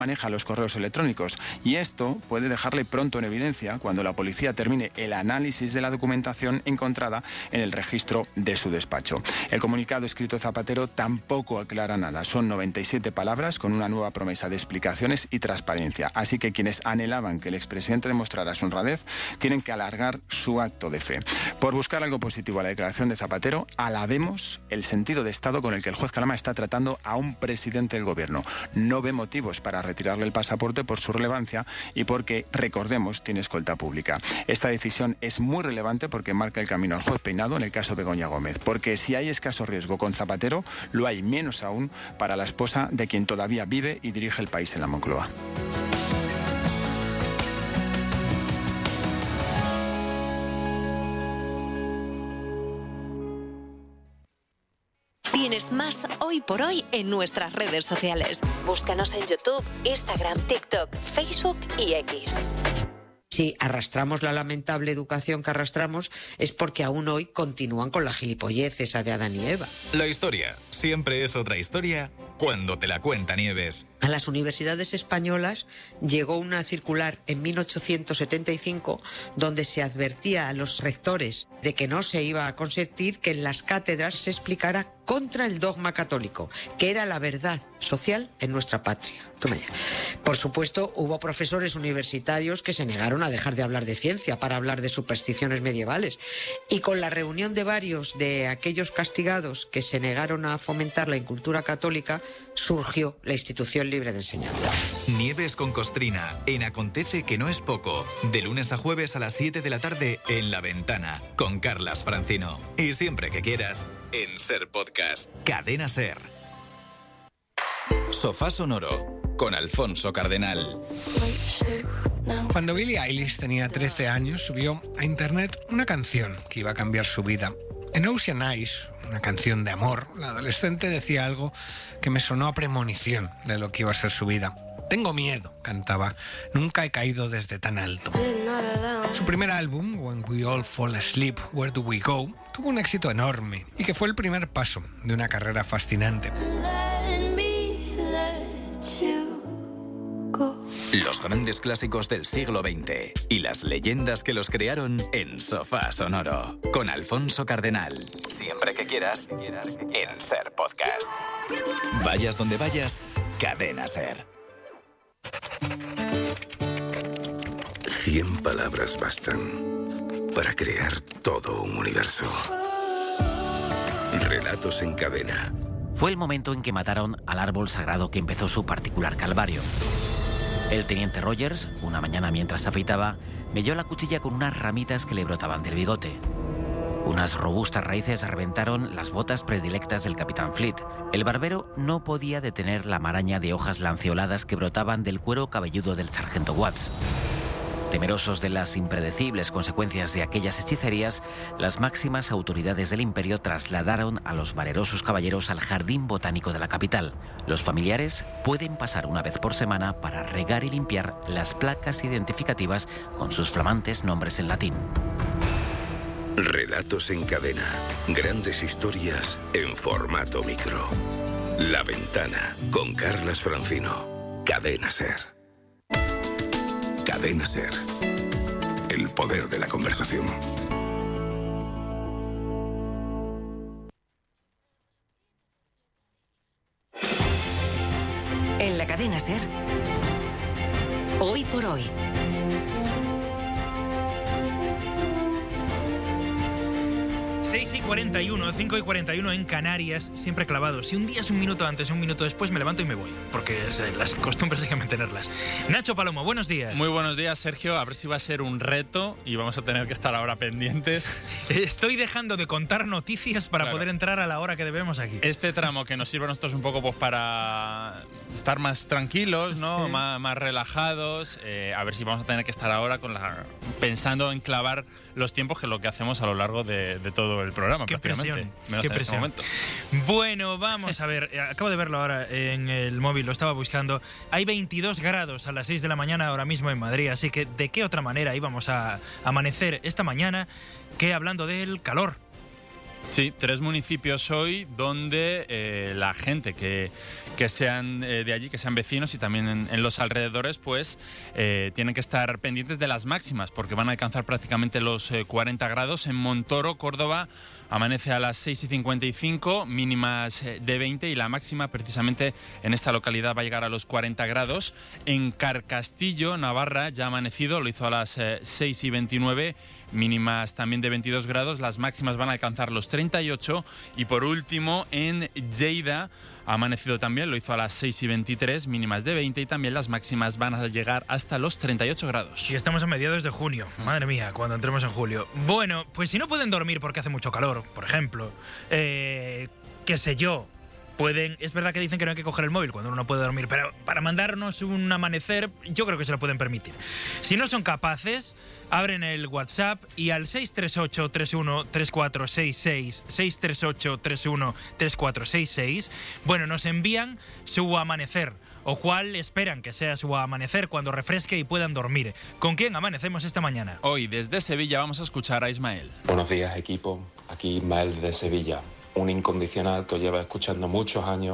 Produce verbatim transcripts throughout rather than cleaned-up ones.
maneja los correos electrónicos y esto puede dejarle pronto en evidencia cuando la policía termine el análisis de la documentación encontrada en el registro de su despacho. El comunicado escrito de Zapatero tampoco aclara nada. Son noventa y siete palabras con una nueva promesa de explicaciones y transparencia. Así que quienes anhelaban que el expresidente demostrara su honradez tienen que alargar su acto de fe. Por buscar algo positivo a la declaración de Zapatero, alabemos el sentido de Estado con el que el juez Calama está tratando a un presidente del gobierno. No ve motivos para retirarle el pasaporte por su relevancia y porque, recordemos, tiene escolta pública. Esta decisión es muy relevante porque marca el camino al juez Peinado en el caso Begoña Gómez, porque si hay escaso riesgo con Zapatero, lo hay menos aún para la esposa de quien todavía vive y dirige el país en la Moncloa. Tienes más Hoy por Hoy en nuestras redes sociales. Búscanos en YouTube, Instagram, TikTok, Facebook y X. Si arrastramos la lamentable educación que arrastramos es porque aún hoy continúan con la gilipollez esa de Adán y Eva. La historia siempre es otra historia cuando te la cuenta Nieves. A las universidades españolas llegó una circular en mil ochocientos setenta y cinco donde se advertía a los rectores de que no se iba a consentir que en las cátedras se explicara contra el dogma católico, que era la verdad social en nuestra patria. Toma ya. Por supuesto, hubo profesores universitarios que se negaron a dejar de hablar de ciencia para hablar de supersticiones medievales. Y con la reunión de varios de aquellos castigados que se negaron a fomentar la incultura católica, surgió la institución libre de enseñanza. Nieves con Costrina, en Acontece que no es poco, de lunes a jueves a las siete de la tarde en La Ventana, con Carlas Francino. Y siempre que quieras, en Ser Podcast, Cadena Ser. Sofá Sonoro, con Alfonso Cardenal. Cuando Billie Eilish tenía trece años, subió a internet una canción que iba a cambiar su vida. En Ocean Eyes, una canción de amor, la adolescente decía algo que me sonó a premonición de lo que iba a ser su vida. Tengo miedo, cantaba. Nunca he caído desde tan alto. Su primer álbum, When We All Fall Asleep, Where Do We Go, tuvo un éxito enorme y que fue el primer paso de una carrera fascinante. Los grandes clásicos del siglo veinte y las leyendas que los crearon en Sofá Sonoro, con Alfonso Cardenal. Siempre que quieras, en Ser Podcast. Vayas donde vayas, Cadena Ser. Cien palabras bastan para crear todo un universo. Relatos en cadena. Fue el momento en que mataron al árbol sagrado que empezó su particular calvario. El teniente Rogers, una mañana mientras se afeitaba, melló la cuchilla con unas ramitas que le brotaban del bigote. Unas robustas raíces reventaron las botas predilectas del capitán Fleet. El barbero no podía detener la maraña de hojas lanceoladas que brotaban del cuero cabelludo del sargento Watts. Temerosos de las impredecibles consecuencias de aquellas hechicerías, las máximas autoridades del imperio trasladaron a los valerosos caballeros al jardín botánico de la capital. Los familiares pueden pasar una vez por semana para regar y limpiar las placas identificativas con sus flamantes nombres en latín. Relatos en cadena. Grandes historias en formato micro. La Ventana, con Carlas Francino. Cadena Ser. Cadena Ser. El poder de la conversación. En la Cadena Ser. Hoy por hoy. seis y cuarenta y uno, cinco y cuarenta y uno en Canarias, siempre clavados. Si un día es un minuto antes, un minuto después, me levanto y me voy, porque es, eh, las costumbres hay que mantenerlas. Nacho Palomo, buenos días. Muy buenos días, Sergio. A ver si va a ser un reto y vamos a tener que estar ahora pendientes. Estoy dejando de contar noticias para Claro. poder entrar a la hora que debemos aquí. Este tramo que nos sirve a nosotros un poco pues para estar más tranquilos, ¿no? Sí. Más, más relajados. Eh, a ver si vamos a tener que estar ahora con la, pensando en clavar los tiempos, que es lo que hacemos a lo largo de, de todo el programa, Qué prácticamente. presión, menos qué en presión. este momento. Bueno, vamos a ver, acabo de verlo ahora en el móvil, lo estaba buscando. Hay veintidós grados a las seis de la mañana ahora mismo en Madrid, así que ¿de qué otra manera íbamos a amanecer esta mañana que hablando del calor? Sí, tres municipios hoy donde eh, la gente que, que sean eh, de allí, que sean vecinos y también en, en los alrededores, pues eh, tienen que estar pendientes de las máximas porque van a alcanzar prácticamente los eh, cuarenta grados. En Montoro, Córdoba, amanece a las seis y cincuenta y cinco, mínimas de veinte, y la máxima precisamente en esta localidad va a llegar a los cuarenta grados. En Carcastillo, Navarra, ya ha amanecido, lo hizo a las eh, seis y veintinueve, mínimas también de veintidós grados, las máximas van a alcanzar los treinta y ocho. Y por último, en Lleida, ha amanecido también, lo hizo a las seis y veintitrés, mínimas de veinte, y también las máximas van a llegar hasta los treinta y ocho grados. Y estamos a mediados de junio, madre mía, cuando entremos en julio. Bueno, pues si no pueden dormir porque hace mucho calor, por ejemplo, eh, qué sé yo, pueden, es verdad que dicen que no hay que coger el móvil cuando uno no puede dormir, pero para mandarnos un amanecer yo creo que se lo pueden permitir. Si no son capaces, abren el WhatsApp y al seis tres ocho, tres uno, tres cuatro seis seis, seis tres ocho, tres uno, tres cuatro seis seis, bueno, nos envían su amanecer, o cuál esperan que sea su amanecer cuando refresque y puedan dormir. ¿Con quién amanecemos esta mañana? Hoy desde Sevilla vamos a escuchar a Ismael. Buenos días, equipo, aquí Ismael de Sevilla. Un incondicional que os lleva escuchando muchos años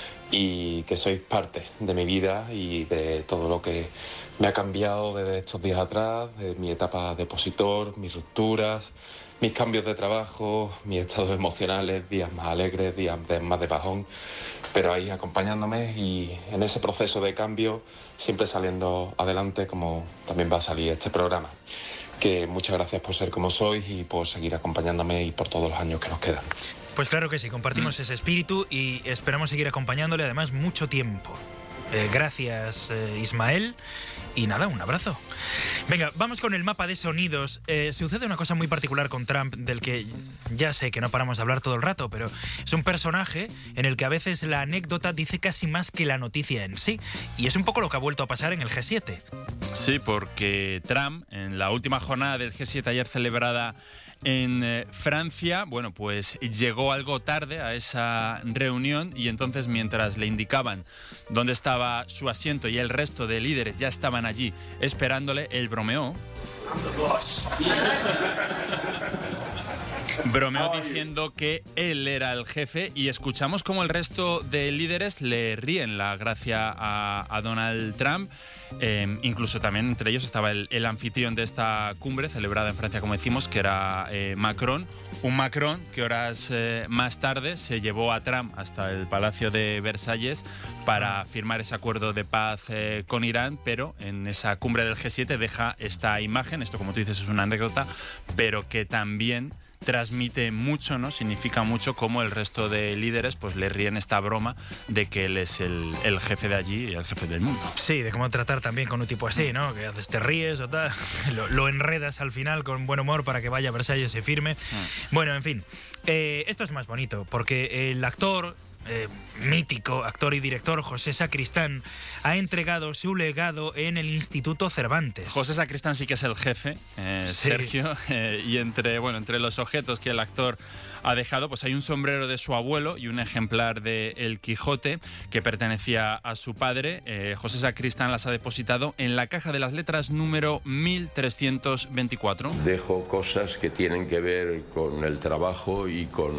y que sois parte de mi vida y de todo lo que me ha cambiado desde estos días atrás, de mi etapa de opositor, mis rupturas, mis cambios de trabajo, mis estados emocionales, días más alegres, días más de bajón, pero ahí acompañándome y en ese proceso de cambio siempre saliendo adelante, como también va a salir este programa. Que muchas gracias por ser como sois y por seguir acompañándome y por todos los años que nos quedan. Pues claro que sí, compartimos mm. ese espíritu y esperamos seguir acompañándole además mucho tiempo. Eh, gracias, eh, Ismael. Y nada, un abrazo. Venga, vamos con el mapa de sonidos. Eh, sucede una cosa muy particular con Trump, del que ya sé que no paramos de hablar todo el rato, pero es un personaje en el que a veces la anécdota dice casi más que la noticia en sí. Y es un poco lo que ha vuelto a pasar en el G siete. Sí, porque Trump, en la última jornada del G siete ayer celebrada en eh, Francia, bueno, pues llegó algo tarde a esa reunión y entonces mientras le indicaban dónde estaba su asiento y el resto de líderes ya estaban allí esperándole, él bromeó. Bromeó diciendo que él era el jefe y escuchamos cómo el resto de líderes le ríen la gracia a, a Donald Trump. Eh, incluso también entre ellos estaba el, el anfitrión de esta cumbre celebrada en Francia, como decimos, que era eh, Macron. Un Macron que horas eh, más tarde se llevó a Trump hasta el Palacio de Versalles para firmar ese acuerdo de paz eh, con Irán, pero en esa cumbre del G siete deja esta imagen, esto como tú dices es una anécdota, pero que también transmite mucho, ¿no? Significa mucho cómo el resto de líderes pues le ríen esta broma de que él es el, el jefe de allí y el jefe del mundo. Sí, de cómo tratar también con un tipo así, ¿no? Que haces, te ríes o tal, lo, lo enredas al final con buen humor para que vaya a Versalles y firme. Mm. Bueno, en fin, eh, esto es más bonito porque el actor... Eh, mítico actor y director José Sacristán ha entregado su legado en el Instituto Cervantes. José Sacristán sí que es el jefe, eh, sí. Sergio, eh, y entre, bueno, entre los objetos que el actor ha dejado, pues hay un sombrero de su abuelo y un ejemplar de El Quijote que pertenecía a su padre. Eh, José Sacristán las ha depositado en la caja de las letras número mil trescientos veinticuatro. Dejo cosas que tienen que ver con el trabajo y con,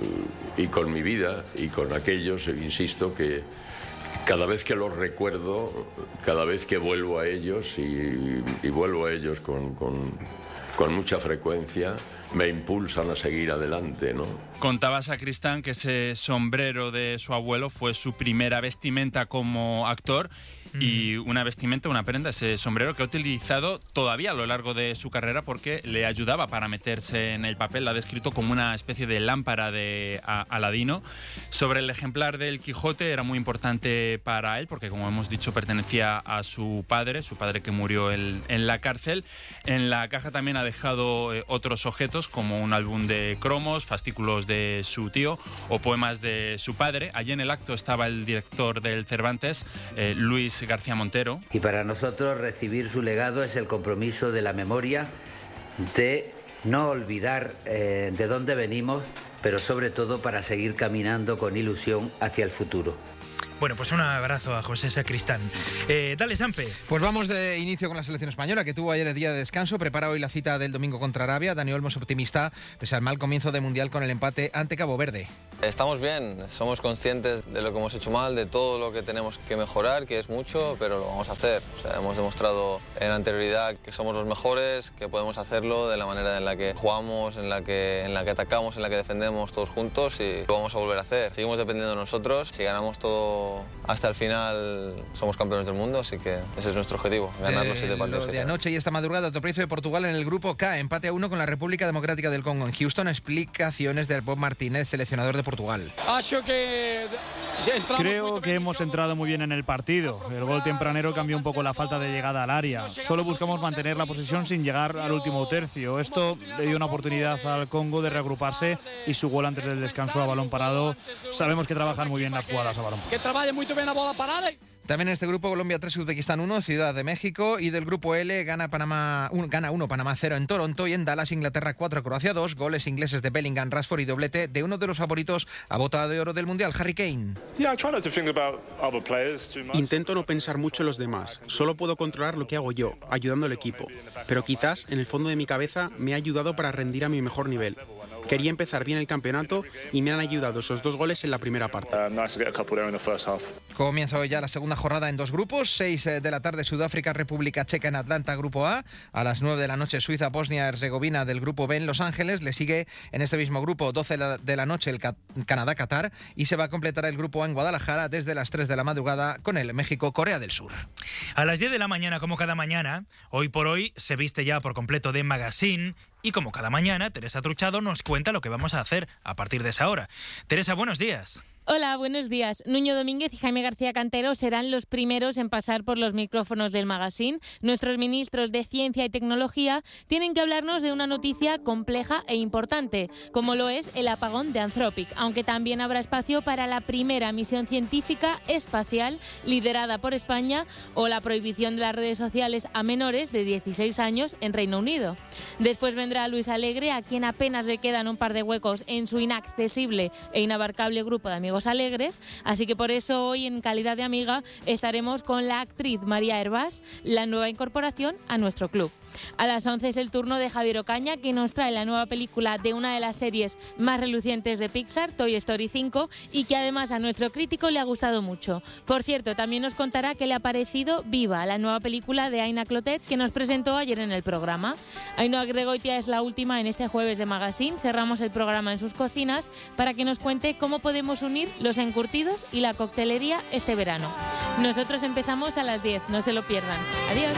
y con mi vida y con aquellos, insisto, que cada vez que los recuerdo, cada vez que vuelvo a ellos y, y vuelvo a ellos con, con, con mucha frecuencia, me impulsan a seguir adelante, ¿no? Contaba Sacristán que ese sombrero de su abuelo fue su primera vestimenta como actor y una vestimenta, una prenda, ese sombrero que ha utilizado todavía a lo largo de su carrera porque le ayudaba para meterse en el papel. Lo ha descrito como una especie de lámpara de Aladino. Sobre el ejemplar del Quijote era muy importante para él porque, como hemos dicho, pertenecía a su padre, su padre que murió en, en la cárcel. En la caja también ha dejado eh, otros objetos como un álbum de cromos, fascículos de su tío o poemas de su padre. Allí en el acto estaba el director del Cervantes, eh, Luis García Montero. Y para nosotros recibir su legado es el compromiso de la memoria, de no olvidar eh, de dónde venimos, pero sobre todo para seguir caminando con ilusión hacia el futuro. Bueno, pues un abrazo a José Sacristán. Eh, dale, Sampe. Pues vamos de inicio con la selección española, que tuvo ayer el día de descanso. Prepara hoy la cita del domingo contra Arabia. Dani Olmo es optimista, pese al mal comienzo de Mundial con el empate ante Cabo Verde. Estamos bien, somos conscientes de lo que hemos hecho mal, de todo lo que tenemos que mejorar, que es mucho, pero lo vamos a hacer. O sea, hemos demostrado en anterioridad que somos los mejores, que podemos hacerlo de la manera en la que jugamos, en la que, en la que atacamos, en la que defendemos todos juntos, y lo vamos a volver a hacer. Seguimos dependiendo de nosotros. Si ganamos todo hasta el final, somos campeones del mundo, así que ese es nuestro objetivo, ganar los siete partidos. Lo de anoche y esta madrugada, Topricio de Portugal en el grupo K, empate a uno con la República Democrática del Congo en Houston. Explicaciones del Bob Martínez, seleccionador de Portugal. Creo que hemos entrado muy bien en el partido. El gol tempranero cambió un poco la falta de llegada al área. Solo buscamos mantener la posesión sin llegar al último tercio. Esto le dio una oportunidad al Congo de reagruparse, y su gol antes del descanso a balón parado. Sabemos que trabajan muy bien las jugadas a balón parado. Que trabaje muy bien a bola parada. También en este grupo, Colombia tres, Uzbekistán uno, Ciudad de México. Y del grupo L, gana Panamá un, gana uno, Panamá cero en Toronto. Y en Dallas, Inglaterra cuatro, Croacia dos. Goles ingleses de Bellingham, Rashford y doblete de uno de los favoritos a bota de oro del Mundial, Harry Kane. Intento no pensar mucho en los demás. Solo puedo controlar lo que hago yo, ayudando al equipo. Pero quizás, en el fondo de mi cabeza, me ha ayudado para rendir a mi mejor nivel. Quería empezar bien el campeonato y me han ayudado esos dos goles en la primera parte. Comienza hoy ya la segunda jornada en dos grupos. seis de la tarde, Sudáfrica, República Checa en Atlanta, grupo A. A las nueve de la noche, Suiza, Bosnia, Herzegovina del grupo B en Los Ángeles. Le sigue en este mismo grupo, doce de la noche, el Canadá, Qatar. Y se va a completar el grupo A en Guadalajara desde las tres de la madrugada con el México, Corea del Sur. A las diez de la mañana, como cada mañana, hoy por hoy se viste ya por completo de magazine. Y como cada mañana, Teresa Truchado nos cuenta lo que vamos a hacer a partir de esa hora. Teresa, buenos días. Hola, buenos días. Nuño Domínguez y Jaime García Cantero serán los primeros en pasar por los micrófonos del magazine. Nuestros ministros de Ciencia y Tecnología tienen que hablarnos de una noticia compleja e importante, como lo es el apagón de Anthropic, aunque también habrá espacio para la primera misión científica espacial liderada por España o la prohibición de las redes sociales a menores de dieciséis años en Reino Unido. Después vendrá Luis Alegre, a quien apenas le quedan un par de huecos en su inaccesible e inabarcable grupo de amigos alegres, así que por eso hoy, en calidad de amiga, estaremos con la actriz María Hervás, la nueva incorporación a nuestro club. A las once es el turno de Javier Ocaña, que nos trae la nueva película de una de las series más relucientes de Pixar, Toy Story cinco, y que además a nuestro crítico le ha gustado mucho. Por cierto, también nos contará qué le ha parecido Viva, la nueva película de Aina Clotet, que nos presentó ayer en el programa. Ainhoa Gregoitia es la última en este jueves de Magazine. Cerramos el programa en sus cocinas para que nos cuente cómo podemos unir los encurtidos y la coctelería este verano. Nosotros empezamos a las diez, no se lo pierdan. Adiós.